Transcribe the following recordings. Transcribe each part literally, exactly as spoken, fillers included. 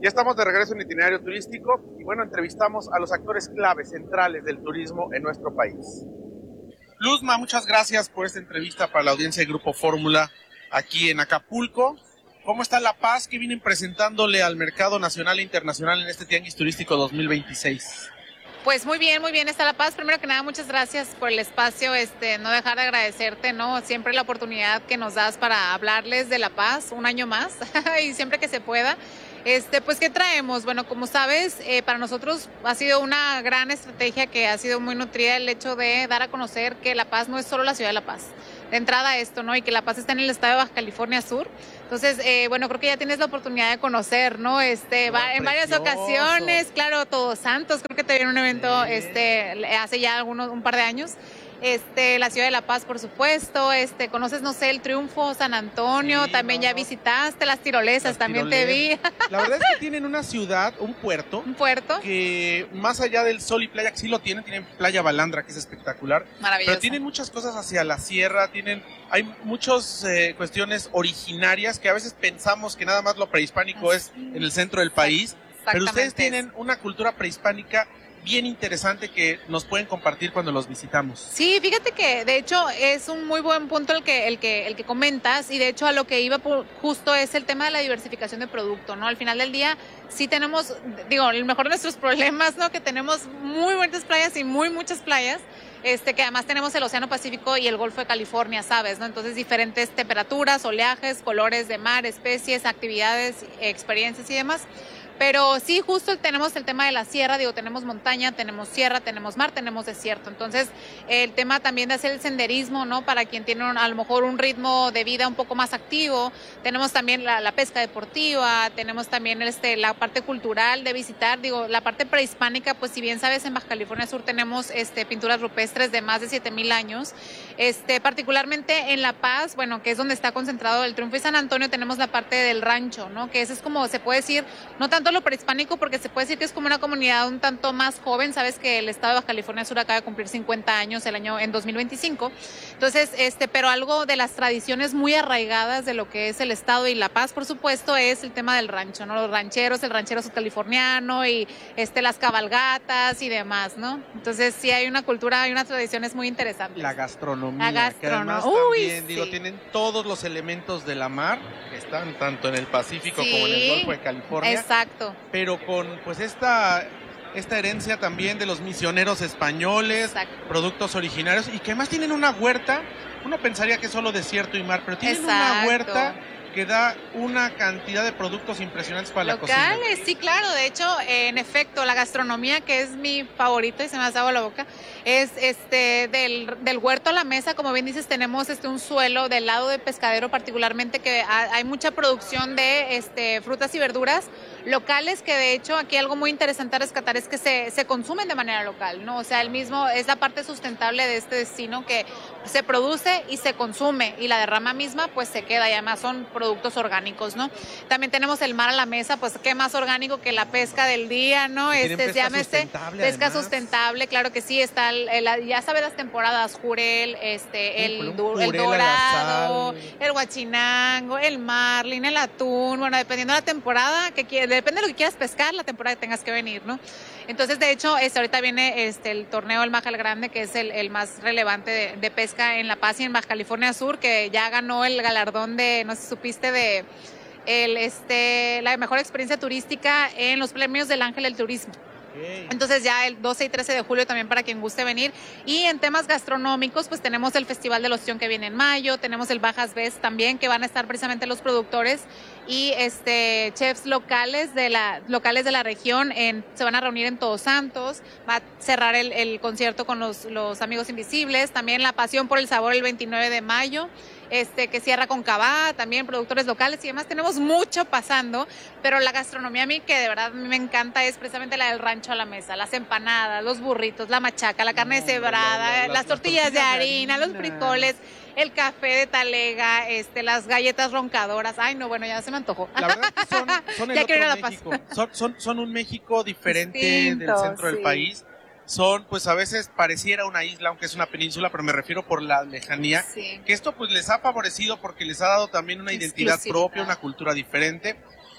Ya estamos de regreso en Itinerario Turístico y bueno, entrevistamos a los actores claves centrales del turismo en nuestro país. Luzma, muchas gracias por esta entrevista para la audiencia de Grupo Fórmula aquí en Acapulco. ¿Cómo está La Paz? ¿Qué vienen presentándole al mercado nacional e internacional en este Tianguis Turístico dos mil veintiséis? Pues muy bien, muy bien está La Paz. Primero que nada, muchas gracias por el espacio, este, no dejar de agradecerte, ¿no? Siempre la oportunidad que nos das para hablarles de La Paz un año más y siempre que se pueda. Este, pues, ¿qué traemos? Bueno, como sabes, eh, para nosotros ha sido una gran estrategia que ha sido muy nutrida el hecho de dar a conocer que La Paz no es solo la ciudad de La Paz. De entrada esto, ¿no? Y que La Paz está en el estado de Baja California Sur. Entonces, eh, bueno, creo que ya tienes la oportunidad de conocer, ¿no? Este, oh, va, en varias ocasiones, claro, Todos Santos, creo que te viene un evento, sí. este, hace ya algunos, un par de años. Este, la ciudad de La Paz, por supuesto, este, conoces, no sé, el Triunfo, San Antonio, sí, también no, ya visitaste las tirolesas, las también tirolesas. Te vi. La verdad es que tienen una ciudad, un puerto, un puerto, que más allá del sol y playa, que sí lo tienen, tienen Playa Balandra, que es espectacular, maravilloso. Pero tienen muchas cosas hacia la sierra, tienen, hay muchas eh, cuestiones originarias que a veces pensamos que nada más lo prehispánico Así. es en el centro del país, pero ustedes tienen una cultura prehispánica bien interesante que nos pueden compartir cuando los visitamos. Sí, fíjate que de hecho es un muy buen punto el que el que el que comentas y de hecho a lo que iba por, justo es el tema de la diversificación de producto, ¿no? Al final del día sí tenemos, digo, el mejor de nuestros problemas, ¿no? Que tenemos muy bonitas playas y muy muchas playas. Este, que además tenemos el Océano Pacífico y el Golfo de California, ¿sabes? ¿No? Entonces diferentes temperaturas, oleajes, colores de mar, especies, actividades, experiencias y demás. Pero sí, justo tenemos el tema de la sierra, digo, tenemos montaña, tenemos sierra, tenemos mar, tenemos desierto. Entonces, el tema también de hacer el senderismo, ¿no? Para quien tiene un, a lo mejor un ritmo de vida un poco más activo. Tenemos también la, la pesca deportiva, tenemos también este, la parte cultural de visitar, digo, la parte prehispánica, pues si bien sabes, en Baja California Sur tenemos este, pinturas rupestres de más de siete mil años. Este, particularmente en La Paz, bueno, que es donde está concentrado el Triunfo y San Antonio, tenemos la parte del rancho, ¿no? Que ese es como, se puede decir, no tanto lo prehispánico, porque se puede decir que es como una comunidad un tanto más joven. Sabes que el estado de Baja California Sur acaba de cumplir cincuenta años el año en dos mil veinticinco. Entonces, este, pero algo de las tradiciones muy arraigadas de lo que es el estado y La Paz, por supuesto, es el tema del rancho, ¿no? Los rancheros, el ranchero sudcaliforniano y este, las cabalgatas y demás, ¿no? Entonces, sí hay una cultura, hay unas tradiciones muy interesantes. La gastronomía, La gastronomía. que además Uy, también, sí. digo, tienen todos los elementos de la mar, que están tanto en el Pacífico sí, como en el Golfo de California. Exacto. Pero con pues esta, esta herencia también de los misioneros españoles, Exacto. productos originarios, y que además tienen una huerta, uno pensaría que es solo desierto y mar, pero tienen Exacto. una huerta que da una cantidad de productos impresionantes para Locales, la cocina. Sí, claro, de hecho, en efecto, la gastronomía, que es mi favorito y se me ha dado la boca, es este del, del huerto a la mesa. Como bien dices, tenemos este un suelo del lado de Pescadero particularmente, que hay mucha producción de este frutas y verduras locales, que de hecho aquí algo muy interesante a rescatar es que se, se consumen de manera local, ¿no? O sea, el mismo es la parte sustentable de este destino, que se produce y se consume, y la derrama misma pues se queda, y además son productos orgánicos, ¿no? También tenemos el mar a la mesa, pues qué más orgánico que la pesca del día, ¿no? Este, pesca llámese sustentable, pesca además. sustentable, claro que sí, está el, el, ya sabes las temporadas, jurel, este, el, el, jurel, el dorado, el guachinango, el marlin, el atún, bueno, dependiendo de la temporada que quieras, depende de lo que quieras pescar, la temporada que tengas que venir, ¿no? Entonces, de hecho, este, ahorita viene este, el torneo El Majal Grande, que es el, el más relevante de, de pesca en La Paz y en Baja California Sur, que ya ganó el galardón de, no sé si supiste, de el, este, la mejor experiencia turística en los premios del Ángel del Turismo. Entonces ya el doce y trece de julio también para quien guste venir. Y en temas gastronómicos, pues tenemos el Festival del Ostión que viene en mayo, tenemos el Bajas Best también, que van a estar precisamente los productores y este chefs locales de la locales de la región, en, se van a reunir en Todos Santos, va a cerrar el, el concierto con los, los Amigos Invisibles, también La Pasión por el Sabor el veintinueve de mayo. Este, que cierra con Cabá, también productores locales y demás. Tenemos mucho pasando, pero la gastronomía a mí que de verdad me encanta es precisamente la del rancho a la mesa, las empanadas, los burritos, la machaca, la carne no, cebrada, no, no, las, las tortillas, tortillas de harina, de harina, los frijoles, el café de talega, este, las galletas roncadoras. Ay, no, bueno, ya se me antojó. La verdad es que son, son el otro México. Son, son, son un México diferente Distinto, del centro sí. del país. Son, pues a veces pareciera una isla, aunque es una península, pero me refiero por la lejanía, sí. que esto pues les ha favorecido porque les ha dado también una identidad propia, una cultura diferente.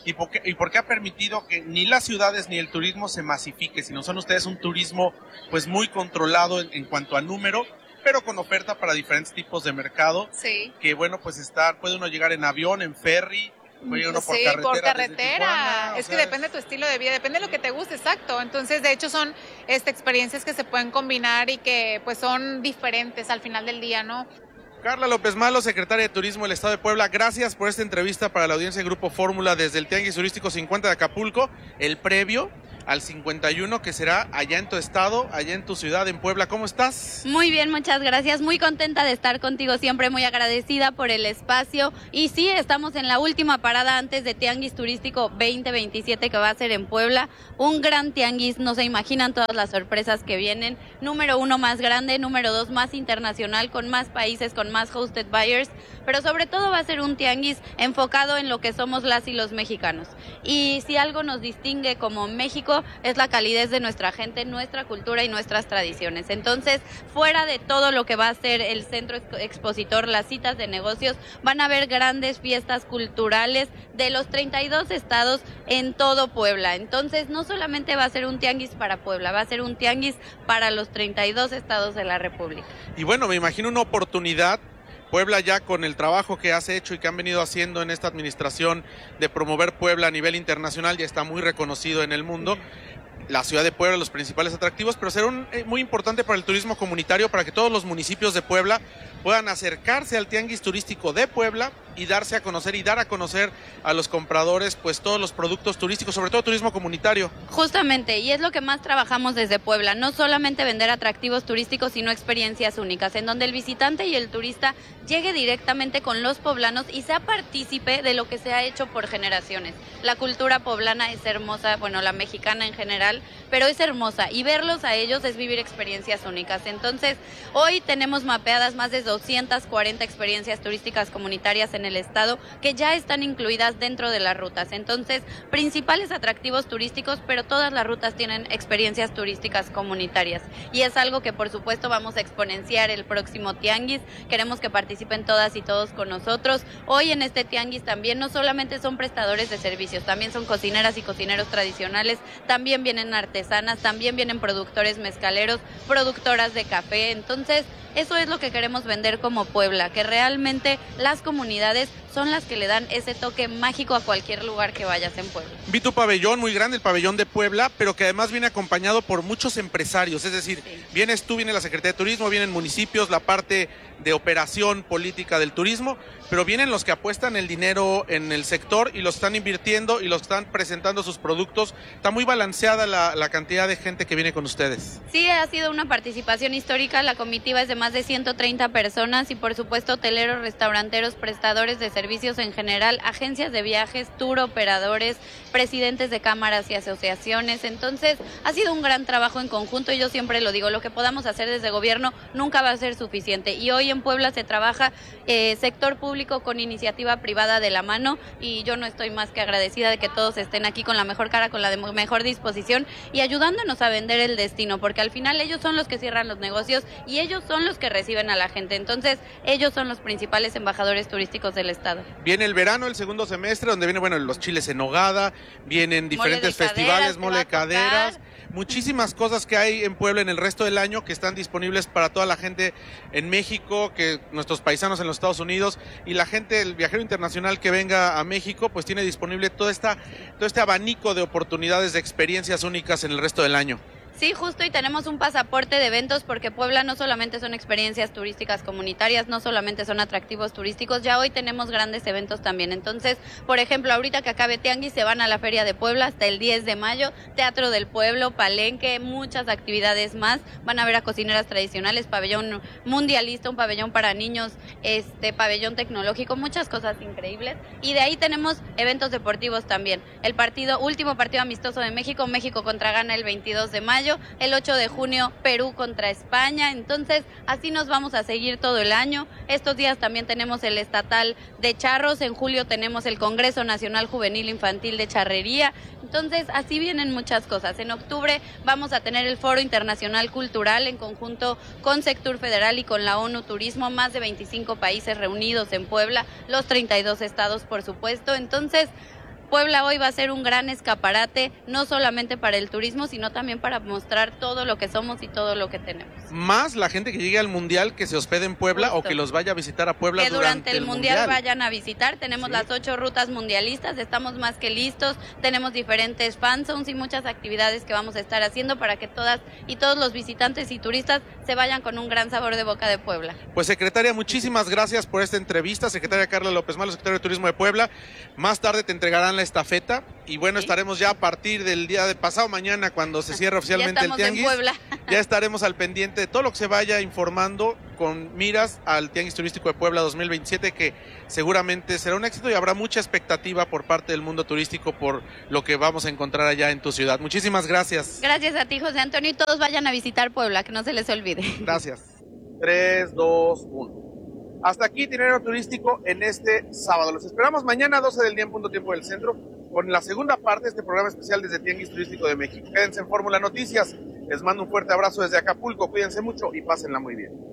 y por qué, y por qué ha permitido que ni las ciudades ni el turismo se masifique, sino son ustedes un turismo pues muy controlado en, en cuanto a número, pero con oferta para diferentes tipos de mercado. Sí. Que bueno, pues estar, puede uno llegar en avión, en ferry, puede uno por sí, carretera. por carretera. Tijuana, es que sea, depende de tu estilo de vida, depende de lo que te guste, exacto. Entonces, de hecho, son este, experiencias que se pueden combinar y que pues son diferentes al final del día, ¿no? Carla López Malo, secretaria de Turismo del Estado de Puebla, gracias por esta entrevista para la audiencia de Grupo Fórmula desde el Tianguis Turístico cincuenta de Acapulco, el previo al cincuenta y uno que será allá en tu estado, allá en tu ciudad, en Puebla. ¿Cómo estás? Muy bien, muchas gracias. Muy contenta de estar contigo siempre, muy agradecida por el espacio. Y sí, estamos en la última parada antes de Tianguis Turístico veinte veintisiete que va a ser en Puebla. Un gran tianguis, no se imaginan todas las sorpresas que vienen. Número uno más grande, número dos más internacional, con más países, con más hosted buyers. Pero sobre todo va a ser un tianguis enfocado en lo que somos las y los mexicanos. Y si algo nos distingue como México, es la calidez de nuestra gente, nuestra cultura y nuestras tradiciones. Entonces, fuera de todo lo que va a ser el centro expositor, las citas de negocios, van a haber grandes fiestas culturales de los treinta y dos estados en todo Puebla. Entonces, no solamente va a ser un tianguis para Puebla, va a ser un tianguis para los treinta y dos estados de la República. Y bueno, me imagino una oportunidad. Puebla ya con el trabajo que has hecho y que han venido haciendo en esta administración de promover Puebla a nivel internacional, ya está muy reconocido en el mundo. La ciudad de Puebla, los principales atractivos, pero será un, eh, muy importante para el turismo comunitario, para que todos los municipios de Puebla puedan acercarse al Tianguis Turístico de Puebla y darse a conocer y dar a conocer a los compradores pues todos los productos turísticos, sobre todo turismo comunitario. Justamente, y es lo que más trabajamos desde Puebla, no solamente vender atractivos turísticos, sino experiencias únicas, en donde el visitante y el turista llegue directamente con los poblanos y sea partícipe de lo que se ha hecho por generaciones. La cultura poblana es hermosa, bueno, la mexicana en general, pero es hermosa, y verlos a ellos es vivir experiencias únicas. Entonces, hoy tenemos mapeadas más de doscientas cuarenta experiencias turísticas comunitarias en el estado que ya están incluidas dentro de las rutas. Entonces, principales atractivos turísticos, pero todas las rutas tienen experiencias turísticas comunitarias. Y es algo que por supuesto vamos a exponenciar el próximo tianguis. Queremos que participen todas y todos con nosotros. Hoy en este tianguis también no solamente son prestadores de servicios, también son cocineras y cocineros tradicionales, también vienen artesanas, también vienen productores mezcaleros, productoras de café. Entonces, eso es lo que queremos vender como Puebla, que realmente las comunidades son las que le dan ese toque mágico a cualquier lugar que vayas en Puebla. Vi tu pabellón muy grande, el pabellón de Puebla, pero que además viene acompañado por muchos empresarios, es decir, sí. vienes tú, viene la Secretaría de Turismo, vienen municipios, la parte de operación política del turismo, pero vienen los que apuestan el dinero en el sector y los están invirtiendo y los están presentando sus productos. Está muy balanceada la, la cantidad de gente que viene con ustedes. Sí, ha sido una participación histórica, la comitiva es de más de ciento treinta personas y por supuesto hoteleros, restauranteros, prestadores de servicios en general, agencias de viajes, tour operadores, presidentes de cámaras y asociaciones. Entonces, ha sido un gran trabajo en conjunto y yo siempre lo digo, lo que podamos hacer desde gobierno nunca va a ser suficiente. Y hoy en Puebla se trabaja eh, sector público con iniciativa privada de la mano y yo no estoy más que agradecida de que todos estén aquí con la mejor cara, con la de mejor disposición y ayudándonos a vender el destino, porque al final ellos son los que cierran los negocios y ellos son los que reciben a la gente. Entonces, ellos son los principales embajadores turísticos del estado. Viene el verano, el segundo semestre, donde vienen, bueno, los chiles en nogada, vienen diferentes mole festivales, caderas, mole de caderas, muchísimas cosas que hay en Puebla en el resto del año que están disponibles para toda la gente en México, que nuestros paisanos en los Estados Unidos y la gente, el viajero internacional que venga a México, pues tiene disponible toda esta, todo este abanico de oportunidades, de experiencias únicas en el resto del año. Sí, justo, y tenemos un pasaporte de eventos porque Puebla no solamente son experiencias turísticas comunitarias, no solamente son atractivos turísticos, ya hoy tenemos grandes eventos también. Entonces, por ejemplo, ahorita que acabe Tianguis, se van a la Feria de Puebla hasta el diez de mayo, Teatro del Pueblo, Palenque, muchas actividades más. Van a ver a cocineras tradicionales, pabellón mundialista, un pabellón para niños, este pabellón tecnológico, muchas cosas increíbles. Y de ahí tenemos eventos deportivos también. El partido, último partido amistoso de México, México contra Ghana el veintidós de mayo. El ocho de junio, Perú contra España. Entonces, así nos vamos a seguir todo el año. Estos días también tenemos el estatal de charros. En julio tenemos el Congreso Nacional Juvenil Infantil de Charrería. Entonces, así vienen muchas cosas. En octubre vamos a tener el Foro Internacional Cultural en conjunto con Sectur Federal y con la ONU Turismo. Más de veinticinco países reunidos en Puebla, los treinta y dos estados, por supuesto. Entonces, Puebla hoy va a ser un gran escaparate, no solamente para el turismo, sino también para mostrar todo lo que somos y todo lo que tenemos. Más la gente que llegue al Mundial, que se hospede en Puebla. Justo. O que los vaya a visitar a Puebla que durante, durante el, el mundial, mundial vayan a visitar. Tenemos sí. las ocho rutas mundialistas, estamos más que listos, tenemos diferentes fan zones y muchas actividades que vamos a estar haciendo para que todas y todos los visitantes y turistas se vayan con un gran sabor de boca de Puebla. Pues secretaria, muchísimas gracias por esta entrevista. Secretaria Carla López Malo, secretaria de Turismo de Puebla. Más tarde te entregarán la estafeta y bueno, ¿sí? estaremos ya a partir del día de pasado mañana cuando se cierre oficialmente el tianguis. En Puebla. Ya estaremos al pendiente de todo lo que se vaya informando con miras al Tianguis Turístico de Puebla dos mil veintisiete, que seguramente será un éxito y habrá mucha expectativa por parte del mundo turístico por lo que vamos a encontrar allá en tu ciudad. Muchísimas gracias. Gracias a ti, José Antonio, y todos vayan a visitar Puebla, que no se les olvide. Gracias. tres, dos, uno. Hasta aquí Itinerario Turístico en este sábado. Los esperamos mañana a doce del día en punto tiempo del centro con la segunda parte de este programa especial desde Tianguis Turístico de México. Quédense en Fórmula Noticias. Les mando un fuerte abrazo desde Acapulco. Cuídense mucho y pásenla muy bien.